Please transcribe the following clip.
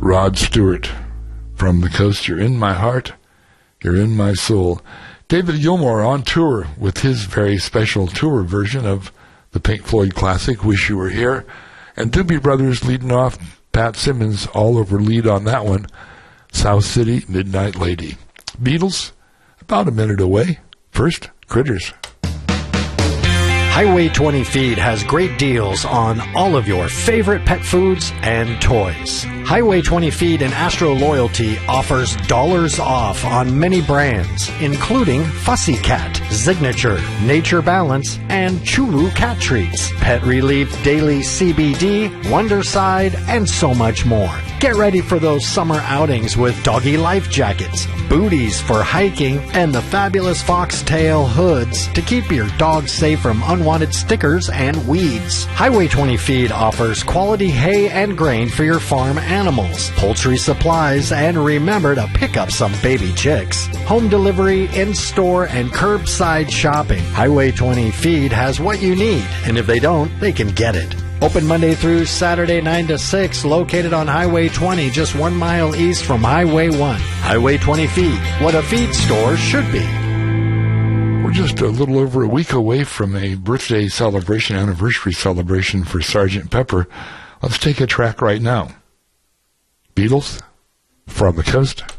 Rod Stewart, From the Coast. You're in my heart, you're in my soul. David Gilmour on tour with his very special tour version of the Pink Floyd classic, Wish You Were Here. And Doobie Brothers leading off, Pat Simmons all over lead on that one, South City, Midnight Lady. Beatles, about a minute away. First, Critters. Highway 20 Feed has great deals on all of your favorite pet foods and toys. Highway 20 Feed and Astro Loyalty offers dollars off on many brands, including Fussy Cat, Signature, Nature Balance, and Chulu Cat Treats, Pet Relief Daily CBD, Wonderside, and so much more. Get ready for those summer outings with doggy life jackets, booties for hiking, and the fabulous foxtail hoods to keep your dog safe from unwanted stickers and weeds. Highway 20 Feed offers quality hay and grain for your farm animals, poultry supplies, and remember to pick up some baby chicks. Home delivery, in-store, and curbside shopping. Highway 20 Feed has what you need, and if they don't, they can get it. Open Monday through Saturday 9 to 6, located on Highway 20, just 1 mile east from Highway 1. Highway 20 Feed, what a feed store should be. We're just a little over a week away from a birthday celebration, anniversary celebration for Sgt. Pepper. Let's take a track right now. Beatles, From the Coast.